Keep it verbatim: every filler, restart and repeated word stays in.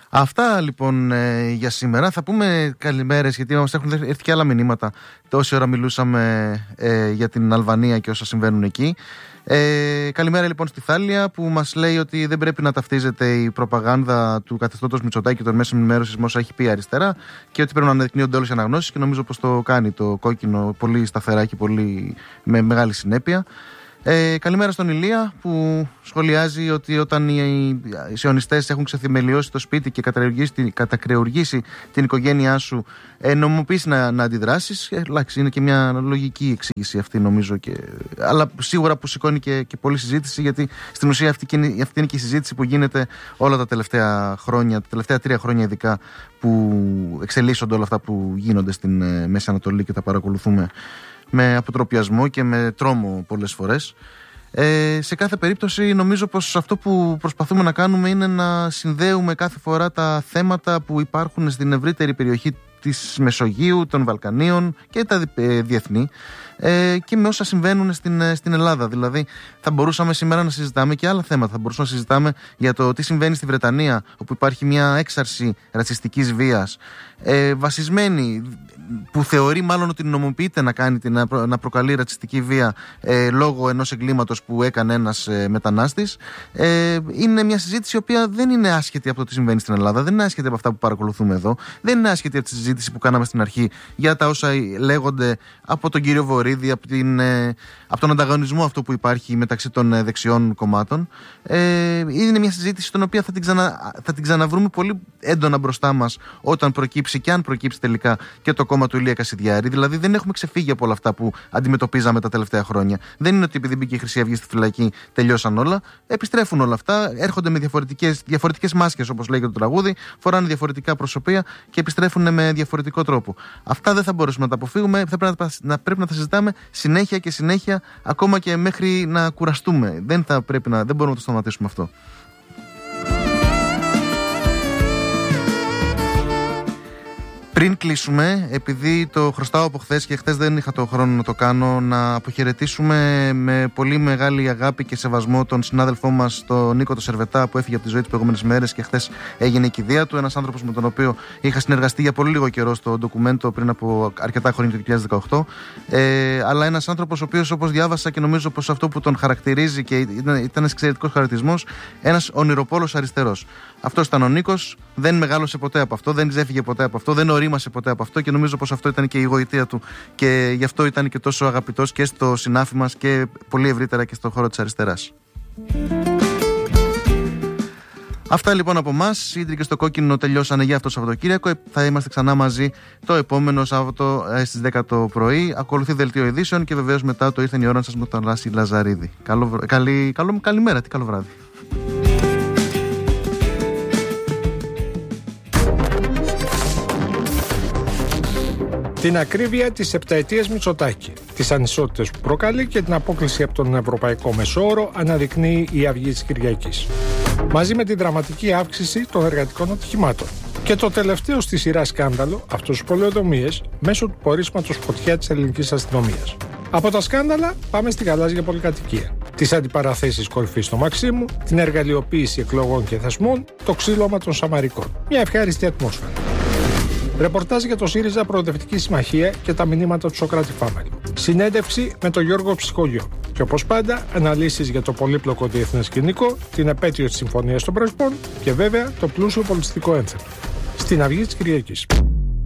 Αυτά λοιπόν ε, για σήμερα. Θα πούμε καλημέρες, γιατί μας έχουν έρθει και άλλα μηνύματα τόση ώρα μιλούσαμε ε, για την Αλβανία και όσα συμβαίνουν εκεί. Ε, καλημέρα λοιπόν στη Θάλια, που μας λέει ότι δεν πρέπει να ταυτίζεται η προπαγάνδα του καθεστώτος Μητσοτάκη και των μέσων ενημέρωσης με όσα έχει πει η αριστερά, και ότι πρέπει να αναδεικνύονται όλες οι αναγνώσεις, και νομίζω πως το κάνει το κόκκινο πολύ σταθερά και πολύ με μεγάλη συνέπεια. Ε, καλημέρα στον Ηλία, που σχολιάζει ότι όταν οι, οι σιωνιστές έχουν ξεθυμελιώσει το σπίτι και κατακρεουργήσει την οικογένειά σου, ε, νομιμοποιήσει να, να αντιδράσεις. Ε, εντάξει, είναι και μια λογική εξήγηση αυτή, νομίζω, και, αλλά σίγουρα που σηκώνει και, και πολλή συζήτηση, γιατί στην ουσία αυτή, αυτή είναι και η συζήτηση που γίνεται όλα τα τελευταία χρόνια, τα τελευταία τρία χρόνια ειδικά, που εξελίσσονται όλα αυτά που γίνονται στην ε, Μέση Ανατολή και τα παρακολουθούμε με αποτροπιασμό και με τρόμο πολλές φορές. Ε, σε κάθε περίπτωση νομίζω πως αυτό που προσπαθούμε να κάνουμε είναι να συνδέουμε κάθε φορά τα θέματα που υπάρχουν στην ευρύτερη περιοχή της Μεσογείου, των Βαλκανίων και τα διεθνή, ε, και με όσα συμβαίνουν στην, στην Ελλάδα. Δηλαδή θα μπορούσαμε σήμερα να συζητάμε και άλλα θέματα. Θα μπορούσαμε να συζητάμε για το τι συμβαίνει στη Βρετανία, όπου υπάρχει μια έξαρση ρατσιστικής βίας, ε, βασισμένη, που θεωρεί μάλλον ότι νομοποιείται να, κάνει, να, προ, να προκαλεί ρατσιστική βία ε, λόγω ενός εγκλήματος που έκανε ένας ε, μετανάστης. Ε, είναι μια συζήτηση η οποία δεν είναι άσχετη από το τι συμβαίνει στην Ελλάδα, δεν είναι άσχετη από αυτά που παρακολουθούμε εδώ, δεν είναι άσχετη από τη συζήτηση που κάναμε στην αρχή για τα όσα λέγονται από τον κύριο Βορίδη, από, την, ε, από τον ανταγωνισμό αυτό που υπάρχει μεταξύ των ε, δεξιών κομμάτων. Ε, είναι μια συζήτηση την οποία θα την, ξανα, θα την ξαναβρούμε πολύ έντονα μπροστά μας όταν προκύψει, και αν προκύψει τελικά, και το κόμμα του Ηλία Κασιδιάρη. Δηλαδή δεν έχουμε ξεφύγει από όλα αυτά που αντιμετωπίζαμε τα τελευταία χρόνια. Δεν είναι ότι επειδή μπήκε η Χρυσή Αυγή στη φυλακή τελειώσαν όλα. Επιστρέφουν όλα αυτά, έρχονται με διαφορετικές, διαφορετικές μάσκες, όπως λέγεται το τραγούδι, φοράνε διαφορετικά προσωπία και επιστρέφουν με διαφορετικό τρόπο. Αυτά δεν θα μπορέσουμε να τα αποφύγουμε. Θα πρέπει να, να, πρέπει να τα συζητάμε συνέχεια και συνέχεια, ακόμα και μέχρι να κουραστούμε. Δεν, θα πρέπει να, δεν μπορούμε να το σταματήσουμε αυτό. Πριν κλείσουμε, επειδή το χρωστάω από χθες και χθες δεν είχα το χρόνο να το κάνω, να αποχαιρετήσουμε με πολύ μεγάλη αγάπη και σεβασμό τον συνάδελφό μας, τον Νίκο το Σερβετά, που έφυγε από τη ζωή τις προηγούμενες μέρες και χθες έγινε η κηδεία του. Ένας άνθρωπος με τον οποίο είχα συνεργαστεί για πολύ λίγο καιρό στο ντοκουμέντο πριν από αρκετά χρόνια, το δύο χιλιάδες δεκαοκτώ. Ε, αλλά ένας άνθρωπος ο οποίος, όπως διάβασα και νομίζω πως αυτό που τον χαρακτηρίζει και ήταν, ήταν ένας εξαιρετικός χαρακτηρισμός, ένας ονειροπόλος αριστερός. Αυτός ήταν ο Νίκος, δεν μεγάλωσε ποτέ από αυτό, δεν ξέφυγε ποτέ από αυτό, δεν ορίμασε ποτέ από αυτό, και νομίζω πως αυτό ήταν και η γοητεία του και γι' αυτό ήταν και τόσο αγαπητός και στο συνάφι μας και πολύ ευρύτερα και στον χώρο της αριστεράς. Αυτά λοιπόν από εμάς. Οι Ίντρικες στο Κόκκινο τελειώσανε για αυτό το Σαββατοκύριακο. Θα είμαστε ξανά μαζί το επόμενο Σάββατο στις δέκα το πρωί. Ακολουθεί δελτίο ειδήσεων και βεβαίως μετά το ήρθε η ώρα σας με τον Λάση Λαζαρίδη. Καλό, καλή, καλό, καλημέρα, τι καλό βράδυ. Την ακρίβεια της επταετίας Μητσοτάκη, τις ανισότητες που προκαλεί και την απόκλιση από τον Ευρωπαϊκό Μεσόωρο αναδεικνύει η Αυγή της Κυριακής. Μαζί με την δραματική αύξηση των εργατικών ατυχημάτων. Και το τελευταίο στη σειρά σκάνδαλο, αυτός τους πολεοδομίες, μέσω του πορίσματος φωτιά της ελληνικής αστυνομίας. Από τα σκάνδαλα πάμε στη γαλάζια πολυκατοικία. Τις αντιπαραθέσεις κορυφής στο Μαξίμου, την εργαλειοποίηση εκλογών και θεσμών, το ξύλωμα των Σαμαρικών. Μια ευχάριστη ατμόσφαιρα. Ρεπορτάζ για το ΣΥΡΙΖΑ Προοδευτική Συμμαχία και τα μηνύματα του Σοκράτη Φάμελου. Συνέντευξη με τον Γιώργο Ψυχολιό. Και όπως πάντα, αναλύσεις για το πολύπλοκο διεθνές σκηνικό, την επέτειο της Συμφωνίας των Πρεσπών και βέβαια το πλούσιο πολιτιστικό ένθετο. Στην Αυγή της Κυριακής.